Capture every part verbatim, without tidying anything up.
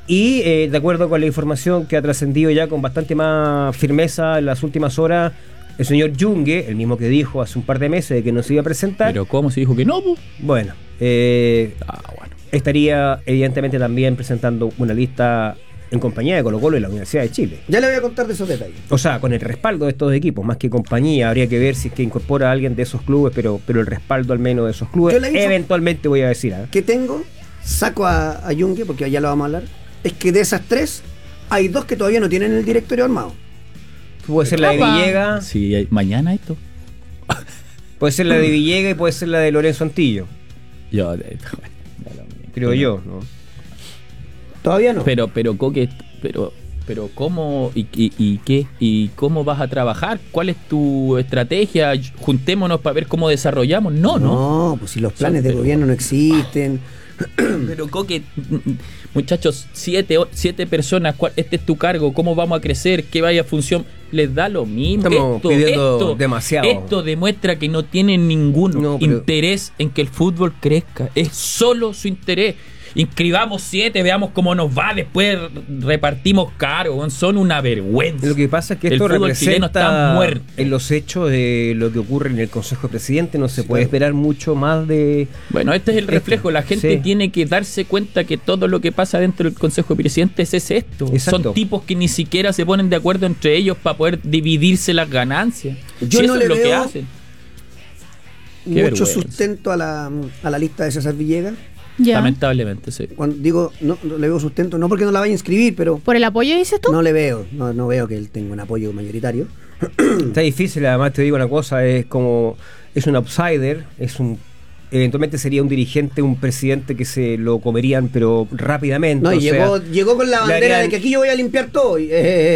Y eh, de acuerdo con la información que ha trascendido ya con bastante más firmeza en las últimas horas, el señor Yungue, el mismo que dijo hace un par de meses de que no se iba a presentar. ¿Pero cómo se dijo que no? Bueno, eh, ah, bueno, estaría evidentemente también presentando una lista en compañía de Colo-Colo y la Universidad de Chile. Ya le voy a contar de esos detalles. O sea, con el respaldo de estos equipos, más que compañía, habría que ver si es que incorpora a alguien de esos clubes, pero, pero el respaldo al menos de esos clubes, eventualmente voy a decir. ¿eh? Que tengo, saco a, a Yungue, porque ya lo vamos a hablar, es que de esas tres, hay dos que todavía no tienen el directorio armado. Puede ser la de Villegas. Sí, mañana esto. Puede ser la de Villegas y puede ser la de Lorenzo Antillo. Yo, creo yo, ¿no? Todavía no. Pero, pero, Coque, pero, pero, ¿cómo y, y, y qué? ¿Y cómo vas a trabajar? ¿Cuál es tu estrategia? Juntémonos para ver cómo desarrollamos. No, no. No, pues si los planes Son, de pero, gobierno no existen. Pero, Coque, muchachos, siete, siete personas, este es tu cargo, ¿cómo vamos a crecer? ¿Qué vaya a función? Les da lo mismo. Estamos esto, pidiendo esto, demasiado. Esto demuestra que no tienen ningún no, pero... interés en que el fútbol crezca. Es solo su interés. Inscribamos siete, veamos cómo nos va, después repartimos caro, son una vergüenza. Lo que pasa es que esto el fútbol representa chileno está muerto. En los hechos de lo que ocurre en el Consejo de Presidente, no se sí, puede claro. esperar mucho más de... Bueno, este es el reflejo, la gente sí. tiene que darse cuenta que todo lo que pasa dentro del Consejo de Presidente es esto. Exacto. Son tipos que ni siquiera se ponen de acuerdo entre ellos para poder dividirse las ganancias. Yo si no eso le es lo veo que hacen. Mucho vergüenza. Sustento a la, a la lista de César Villegas. Ya. Lamentablemente, sí. Cuando digo, no, no le veo sustento, no porque no la vaya a inscribir, pero... ¿Por el apoyo, dices tú? No le veo, no, no veo que él tenga un apoyo mayoritario. Está difícil, además te digo una cosa, es como... Es un outsider, es un... Eventualmente sería un dirigente, un presidente que se lo comerían, pero rápidamente. No, y o llegó, sea, llegó con la bandera harían... de que aquí yo voy a limpiar todo. Y,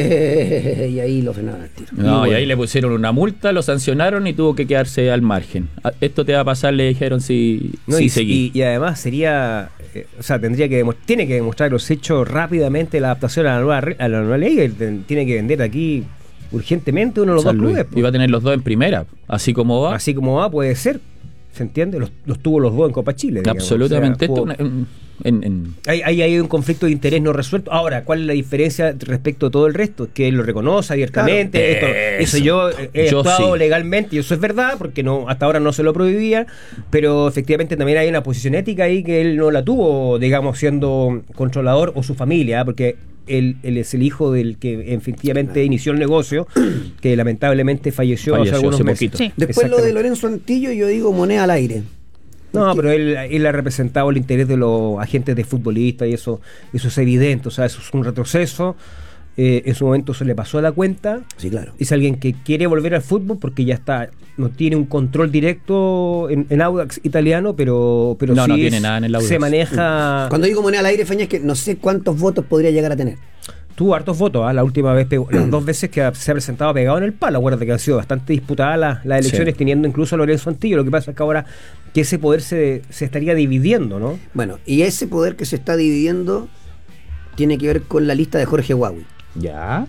eh, y ahí lo frenaron al tiro. No, y, y bueno. ahí le pusieron una multa, lo sancionaron y tuvo que quedarse al margen. Esto te va a pasar, le dijeron, si, no, si y, seguí. Y, y además sería... Eh, o sea, tendría que demostrar, tiene que demostrar los hechos rápidamente la adaptación a la nueva, a la nueva ley. Tiene que vender aquí urgentemente uno de los San dos Luis. clubes. Y va a tener los dos en primera, así como va. Así como va, puede ser. ¿Se entiende? Los, los tuvo los dos en Copa Chile. Digamos. Absolutamente. O sea, Esto en, en, en... Hay, hay, hay un conflicto de interés no resuelto. Ahora, ¿cuál es la diferencia respecto a todo el resto? Que él lo reconoce abiertamente. Claro, esto, eso yo he yo actuado sí. legalmente, y eso es verdad, porque no hasta ahora no se lo prohibía, pero efectivamente también hay una posición ética ahí que él no la tuvo, digamos, siendo controlador o su familia, porque Él, él es el hijo del que efectivamente claro. inició el negocio, que lamentablemente falleció, falleció hace algunos hace meses. poquito. Sí. Después lo de Lorenzo Antillo, yo digo moneda al aire. No, pero él, él ha representado el interés de los agentes de futbolistas y eso, eso es evidente, o sea, eso es un retroceso. Eh, en su momento se le pasó a la cuenta. Sí, claro. Es alguien que quiere volver al fútbol porque ya está, no tiene un control directo en, en Audax italiano, pero, pero no, sí no es, tiene nada en el Audax. Se maneja. Cuando digo moneda al aire, Feña, es que no sé cuántos votos podría llegar a tener. Tuvo hartos votos, ¿eh? La última vez, pegó, las dos veces que se ha presentado pegado en el palo. Acuérdate que han sido bastante disputadas las, las elecciones, sí. teniendo incluso a Lorenzo Antillo. Lo que pasa es que ahora que ese poder se, se estaría dividiendo, ¿no? Bueno, y ese poder que se está dividiendo tiene que ver con la lista de Jorge Huawei. ¿Ya?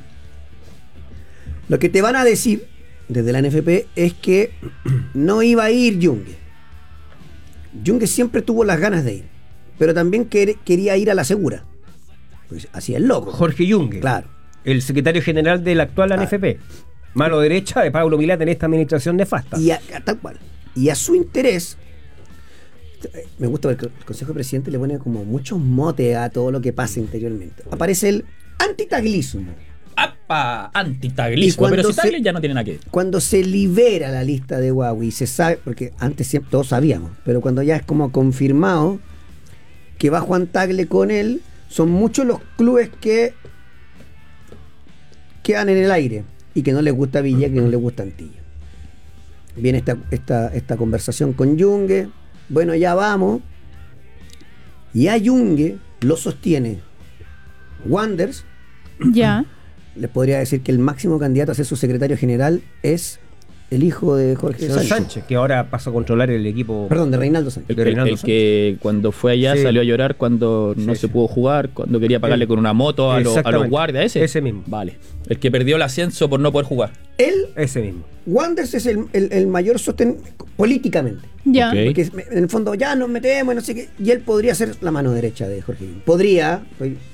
Lo que te van a decir desde la N F P es que no iba a ir Yungue. Yungue siempre tuvo las ganas de ir, pero también quer, quería ir a la segura. Pues así es loco. Jorge Yungue, claro, el secretario general de la actual ah. N F P, mano derecha de Pablo Milad en esta administración nefasta. Y a, a, tal cual. Y a su interés, me gusta ver que el Consejo de Presidente le pone como muchos motes a todo lo que pasa interiormente. Aparece el antitaglismo. ¡Apa! Antitaglismo. Pero si Tagle ya no tiene nada que ver. Cuando se libera la lista de Huawei, se sabe, porque antes siempre todos sabíamos, pero cuando ya es como confirmado que va Juan Tagle con él, son muchos los clubes que quedan en el aire y que no les gusta Villa, que no les gusta Antillo. Viene esta, esta, esta conversación con Yungue. Bueno, ya vamos. Y a Yungue lo sostiene Wanderers. Ya. Les podría decir que el máximo candidato a ser su secretario general es el hijo de Jorge Sánchez. Sánchez, que ahora pasa a controlar el equipo. Perdón, de Reinaldo Sánchez. El, de Reinaldo el, el Sánchez. que cuando fue allá sí. salió a llorar cuando no sí, se sí. pudo jugar, cuando quería pagarle el, con una moto a, lo, a los guardias. ¿Ese? Ese mismo. Vale. El que perdió el ascenso por no poder jugar. Él, ese mismo. Wanderers es el, el, el mayor sostén políticamente. Ya. Okay. Porque en el fondo ya nos metemos y no sé qué. Y él podría ser la mano derecha de Jorge. Podría.